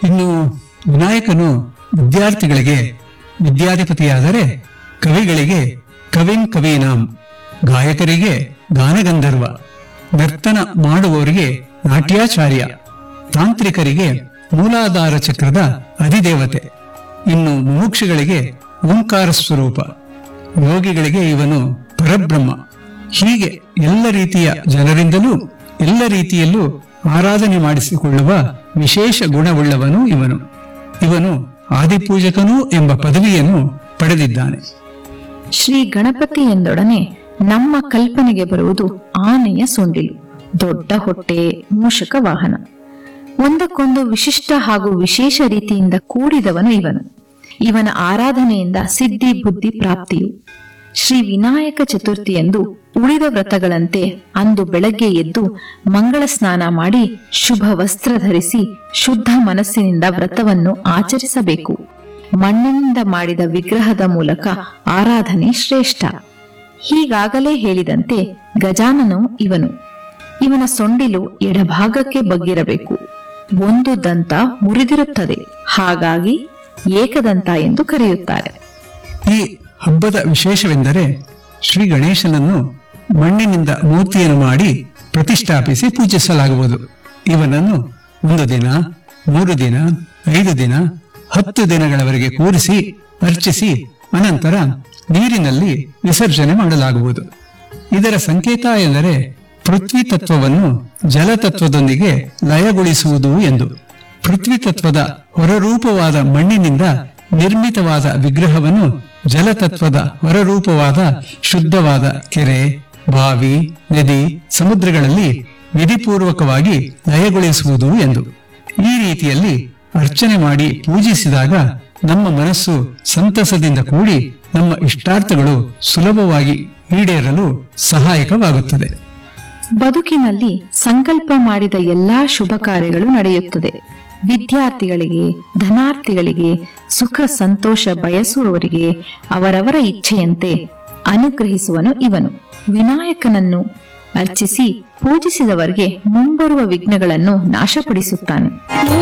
ಇನ್ನು ವಿನಾಯಕನು ವಿದ್ಯಾರ್ಥಿಗಳಿಗೆ ವಿದ್ಯಾಧಿಪತಿಯಾದರೆ ಕವಿಗಳಿಗೆ ಕವಿನ್ ಕವೀನಾಂ, ಗಾಯಕರಿಗೆ ಗಾನಗಂಧರ್ವ, ನರ್ತನ ಮಾಡುವವರಿಗೆ ನಾಟ್ಯಾಚಾರ್ಯ, ತಾಂತ್ರಿಕರಿಗೆ ಮೂಲಾಧಾರ ಚಕ್ರದ ಅಧಿದೇವತೆ, ಇನ್ನು ಮುಮುಕ್ಷುಗಳಿಗೆ ಓಂಕಾರ ಸ್ವರೂಪ, ಯೋಗಿಗಳಿಗೆ ಇವನು ಪರಬ್ರಹ್ಮ. ಹೀಗೆ ಎಲ್ಲ ರೀತಿಯ ಜನರಿಂದಲೂ ಎಲ್ಲ ರೀತಿಯಲ್ಲೂ ಆರಾಧನೆ ಮಾಡಿಸಿಕೊಳ್ಳುವ ವಿಶೇಷ ಗುಣವುಳ್ಳವನು ಇವನು. ಇವನು ಆದಿಪೂಜಕನೂ ಎಂಬ ಪದವಿಯನ್ನು ಪಡೆದಿದ್ದಾನೆ. ಶ್ರೀ ಗಣಪತಿ ಎಂದೊಡನೆ ನಮ್ಮ ಕಲ್ಪನೆಗೆ ಬರುವುದು ಆನೆಯ ಸೊಂಡಿಲು, ದೊಡ್ಡ ಹೊಟ್ಟೆ, ಮೂಷಕ ವಾಹನ. ಒಂದಕ್ಕೊಂದು ವಿಶಿಷ್ಟ ಹಾಗೂ ವಿಶೇಷ ರೀತಿಯಿಂದ ಕೂಡಿದವನು ಇವನು. ಇವನ ಆರಾಧನೆಯಿಂದ ಸಿದ್ಧಿ ಬುದ್ಧಿ ಪ್ರಾಪ್ತಿಯು. ಶ್ರೀ ವಿನಾಯಕ ಚತುರ್ಥಿಯಂದು ಉಳಿದ ವ್ರತಗಳಂತೆ ಅಂದು ಬೆಳಗ್ಗೆ ಎದ್ದು ಮಂಗಳ ಸ್ನಾನ ಮಾಡಿ ಶುಭ ವಸ್ತ್ರ ಧರಿಸಿ ಶುದ್ಧ ಮನಸ್ಸಿನಿಂದ ವ್ರತವನ್ನು ಆಚರಿಸಬೇಕು. ಮಣ್ಣಿನಿಂದ ಮಾಡಿದ ವಿಗ್ರಹದ ಮೂಲಕ ಆರಾಧನೆ ಶ್ರೇಷ್ಠ. ಹೀಗಾಗಲೇ ಹೇಳಿದಂತೆ ಗಜಾನನು ಇವನು. ಇವನ ಸೊಂಡಿಲು ಎಡಭಾಗಕ್ಕೆ ಬಗ್ಗಿರಬೇಕು. ಒಂದು ದಂತ ಮುರಿದಿರುತ್ತದೆ, ಹಾಗಾಗಿ ಏಕದಂತ ಎಂದು ಕರೆಯುತ್ತಾರೆ. ಈ ಹಬ್ಬದ ವಿಶೇಷವೆಂದರೆ ಶ್ರೀ ಗಣೇಶನನ್ನು ಮಣ್ಣಿನಿಂದ ಮೂರ್ತಿಯನ್ನು ಮಾಡಿ ಪ್ರತಿಷ್ಠಾಪಿಸಿ ಪೂಜಿಸಲಾಗುವುದು. ಇವನನ್ನು 1 ದಿನ, 3 ದಿನ, 5 ದಿನ, 10 ದಿನಗಳವರೆಗೆ ಕೂರಿಸಿ ಅರ್ಚಿಸಿ ಅನಂತರ ನೀರಿನಲ್ಲಿ ವಿಸರ್ಜನೆ ಮಾಡಲಾಗುವುದು. ಇದರ ಸಂಕೇತ ಎಂದರೆ ಪೃಥ್ವಿ ತತ್ವವನ್ನು ಜಲತತ್ವದೊಂದಿಗೆ ಲಯಗೊಳಿಸುವುದು ಎಂದು. ಪೃಥ್ವಿ ತತ್ವದ ಹೊರರೂಪವಾದ ಮಣ್ಣಿನಿಂದ ನಿರ್ಮಿತವಾದ ವಿಗ್ರಹವನ್ನು ಜಲತತ್ವದ ಹೊರರೂಪವಾದ ಶುದ್ಧವಾದ ಕೆರೆ, ಬಾವಿ, ನದಿ, ಸಮುದ್ರಗಳಲ್ಲಿ ವಿಧಿಪೂರ್ವಕವಾಗಿ ಲಯಗೊಳಿಸುವುದು ಎಂದು. ಈ ರೀತಿಯಲ್ಲಿ ಅರ್ಚನೆ ಮಾಡಿ ಪೂಜಿಸಿದಾಗ ನಮ್ಮ ಮನಸ್ಸು ಸಂತಸದಿಂದ ಕೂಡಿ ನಮ್ಮ ಇಷ್ಟಾರ್ಥಗಳು ಸುಲಭವಾಗಿ ಈಡೇರಲು ಸಹಾಯಕವಾಗುತ್ತದೆ. ಬದುಕಿನಲ್ಲಿ ಸಂಕಲ್ಪ ಮಾಡಿದ ಎಲ್ಲಾ ಶುಭ ಕಾರ್ಯಗಳು ನಡೆಯುತ್ತದೆ. ವಿದ್ಯಾರ್ಥಿಗಳಿಗೆ, ಧನಾರ್ಥಿಗಳಿಗೆ, ಸುಖ ಸಂತೋಷ ಬಯಸುವವರಿಗೆ ಅವರವರ ಇಚ್ಛೆಯಂತೆ ಅನುಗ್ರಹಿಸುವನು ಇವನು. ವಿನಾಯಕನನ್ನು ಅರ್ಚಿಸಿ ಪೂಜಿಸಿದವರಿಗೆ ಮುಂಬರುವ ವಿಘ್ನಗಳನ್ನು ನಾಶಪಡಿಸುತ್ತಾನೆ.